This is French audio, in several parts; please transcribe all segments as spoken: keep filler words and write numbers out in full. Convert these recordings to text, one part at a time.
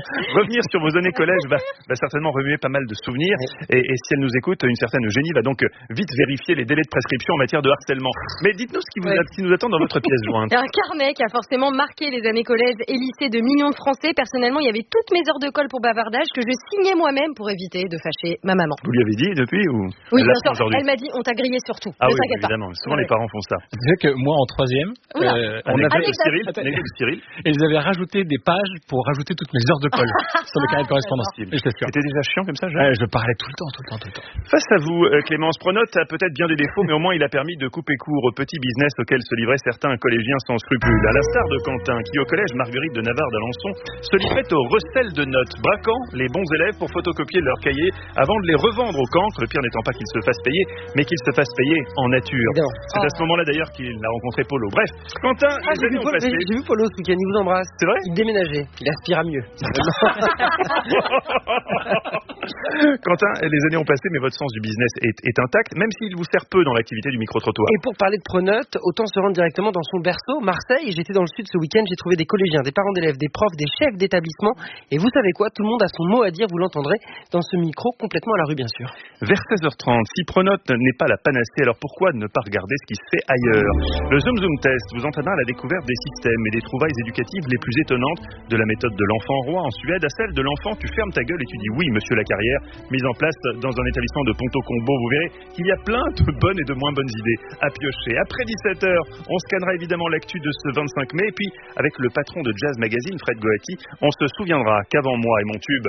revenir sur vos années collège va, va certainement remuer pas mal de souvenirs. Et, et si elle nous écoute, une certaine Eugénie va donc vite vérifier les délais de prescription en matière de harcèlement. Mais dites-nous ce qui, vous, ouais. ce qui nous attend dans votre pièce jointe. Un carnet qui a forcément marqué les années collège et lycée de millions de Français. Personnellement, il y avait toutes mes heures de colle pour bavardage que je signais moi-même pour éviter de fâcher ma maman. Vous lui avez dit depuis ou Oui, elle bien sûr. Elle m'a dit on t'a grillé surtout. Ah ne oui, t'inquiète évidemment. pas. Souvent Ouais. les parents font ça. Vous savez que moi en troisième, euh, on avait avait Cyril, Cyril, et ils avaient rajouté des pages pour rajouter toutes mes heures de colle sur le carnet de correspondance. C'était déjà chiant comme ça, je... Ouais, je parlais tout le temps, tout le temps, tout le temps. Face à vous, Clémence, Pronote a peut-être bien des défauts, mais au moins il a permis de couper court au petit business auquel se livraient certains collégiens sans scrupules. À l'instar de Quentin, qui au collège Marguerite de Navarre d'Alençon se livrait au recel de notes, braquant les bons élèves pour photocopier leurs cahiers avant de les revendre au cancre, le pire n'étant pas qu'ils se fassent payer, mais qu'ils se fassent payer en nature. C'est à ce moment-là d'ailleurs qu'il a rencontré Polo. Bref, Quentin, ah, les années ont passé. J'ai vu Polo ce week-end, il vous embrasse. C'est vrai? Il déménageait, il aspire à mieux. Quentin, les années ont passé, mais votre sens du business est, est intact, même s'il vous sert peu dans l'activité du micro-trottoir. Et pour parler de Pronote, autant se rendre directement dans son berceau, Marseille. J'étais dans le sud ce week-end, j'ai trouvé des collégiens, des parents d'élèves, des profs, des chefs d'établissement. Et vous savez quoi? Tout le monde a son mot à dire, vous l'entendrez dans ce micro, complètement à la rue, bien sûr. Vers seize heures trente, si Pronote n'est pas la panacée, alors pourquoi ne pas regarder ce qui se fait ailleurs? Le Zoom Zoom Test vous entraînera à la découverte des systèmes et des trouvailles éducatives les plus étonnantes, de la méthode de l'enfant roi en Suède à celle de l'enfant tu fermes ta gueule et tu dis oui monsieur la carrière, mise en place dans un établissement de Ponto Combo. Vous verrez qu'il y a plein de bonnes et de moins bonnes idées à piocher. Après dix-sept heures, on scannera évidemment l'actu de ce vingt-cinq mai, et puis avec le patron de Jazz Magazine, Fred Goati, on se souviendra qu'avant moi et mon tube,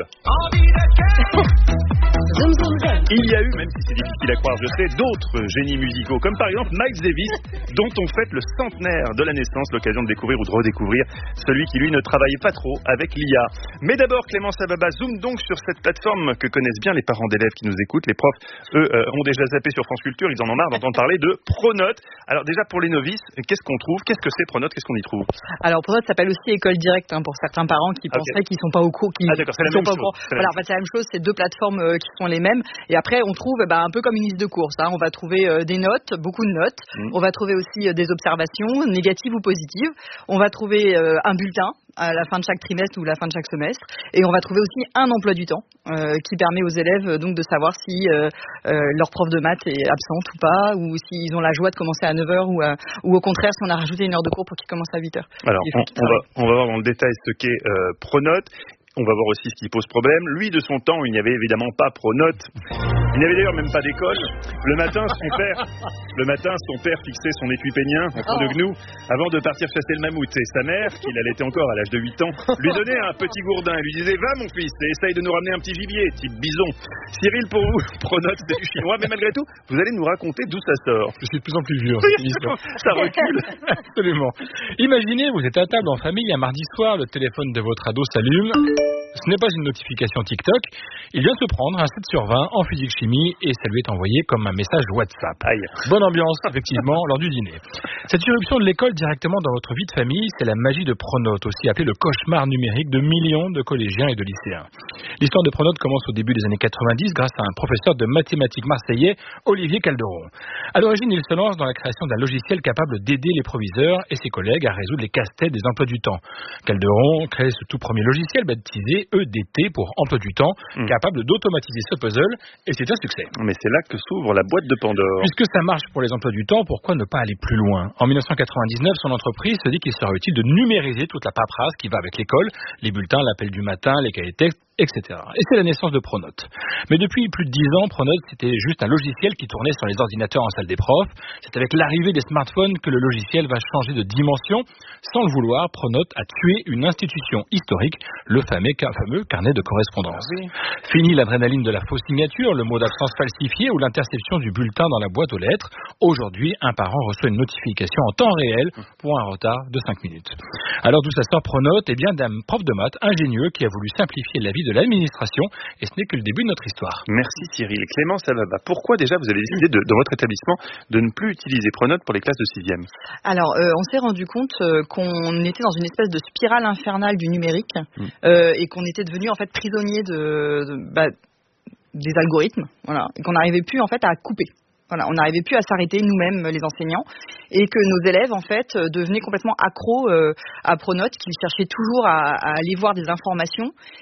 il y a eu, même si c'est difficile à croire, je sais, d'autres génies musicaux, comme par exemple Miles Davis, dont on fête le centenaire de la naissance, l'occasion de découvrir ou de redécouvrir celui qui, lui, ne travaille pas trop avec l'I A. Mais d'abord, Clémence Ababa, zoom donc sur cette plateforme que connaissent bien les parents d'élèves qui nous écoutent. Les profs, eux, euh, ont déjà zappé sur France Culture, ils en ont marre d'entendre parler de Pronote. Alors déjà, pour les novices, qu'est-ce qu'on trouve? Qu'est-ce que c'est Pronote? Qu'est-ce qu'on y trouve? Alors Pronote s'appelle aussi École Directe, hein, pour certains parents qui okay. penseraient qu'ils sont pas au cours. Qui, ah d'accord, c'est la sont même pas chose. Voilà, en fait, c'est la même chose, c'est deux plateformes euh, qui sont les mêmes. Et après, on trouve bah, un peu comme une liste de courses. Hein. On va trouver euh, des notes, beaucoup de notes. Mmh. On va trouver aussi euh, des observations, négatives ou positives. On va trouver euh, un bulletin à la fin de chaque trimestre ou la fin de chaque semestre. Et on va trouver aussi un emploi du temps euh, qui permet aux élèves euh, donc de savoir si euh, euh, leur prof de maths est absente ou pas, ou s'ils ont la joie de commencer à neuf heures ou, à, ou au contraire si on a rajouté une heure de cours pour qu'ils commencent à huit heures. Alors, on, on, va, on va voir dans le détail ce qu'est euh, Pronote. On va voir aussi ce qui pose problème. Lui, de son temps, il n'y avait évidemment pas Pronote. Il n'y avait d'ailleurs même pas d'école. Le matin, son père, le matin, son père fixait son étui pénien en fond de gnou avant de partir chasser le mammouth. Et sa mère, qu'il allaitait encore à l'âge de huit ans, lui donnait un petit gourdin et lui disait « Va mon fils, et essaye de nous ramener un petit gibier, type bison. » Cyril, pour vous, Pronote, c'est du chinois, mais malgré tout, vous allez nous raconter d'où ça sort. Je suis de plus en plus vieux en cette émission. Ça recule. Absolument. Imaginez, vous êtes à table en famille un mardi soir, le téléphone de votre ado s'allume. Ce n'est pas une notification TikTok. Il vient se prendre un sept sur vingt en physique-chimie et ça lui est envoyé comme un message WhatsApp. Aïe. Bonne ambiance, effectivement, lors du dîner. Cette irruption de l'école directement dans votre vie de famille, c'est la magie de Pronote, aussi appelée le cauchemar numérique de millions de collégiens et de lycéens. L'histoire de Pronote commence au début des années quatre-vingt-dix grâce à un professeur de mathématiques marseillais, Olivier Calderon. À l'origine, il se lance dans la création d'un logiciel capable d'aider les proviseurs et ses collègues à résoudre les casse-têtes des emplois du temps. Calderon crée ce tout premier logiciel baptisé E D T pour emploi du temps, mmh. capable d'automatiser ce puzzle, et c'est un succès. Mais c'est là que s'ouvre la boîte de Pandore. Puisque ça marche pour les emplois du temps, pourquoi ne pas aller plus loin? En dix-neuf cent quatre-vingt-dix-neuf, son entreprise se dit qu'il serait utile de numériser toute la paperasse qui va avec l'école, les bulletins, l'appel du matin, les cahiers de texte, et cetera. Et c'est la naissance de Pronote. Mais depuis plus de dix ans, Pronote, c'était juste un logiciel qui tournait sur les ordinateurs en salle des profs. C'est avec l'arrivée des smartphones que le logiciel va changer de dimension. Sans le vouloir, Pronote a tué une institution historique, le fameux, fameux carnet de correspondance. Oui. Fini l'adrénaline de la fausse signature, le mot d'absence falsifié ou l'interception du bulletin dans la boîte aux lettres. Aujourd'hui, un parent reçoit une notification en temps réel pour un retard de cinq minutes. Alors d'où ça sort Pronote? Eh bien d'un prof de maths ingénieux qui a voulu simplifier la vie de l'administration, et ce n'est que le début de notre histoire. Merci Cyril. Clémence Ababa, pourquoi déjà vous avez décidé de, dans votre établissement de ne plus utiliser Pronote pour les classes de sixième? Alors, euh, on s'est rendu compte euh, qu'on était dans une espèce de spirale infernale du numérique mmh. euh, et qu'on était devenu en fait prisonnier de, de bah, des algorithmes, voilà, et qu'on n'arrivait plus en fait à couper. Voilà, on n'arrivait plus à s'arrêter nous-mêmes, les enseignants, et que nos élèves, en fait, devenaient complètement accros euh, à Pronote, qu'ils cherchaient toujours à, à aller voir des informations,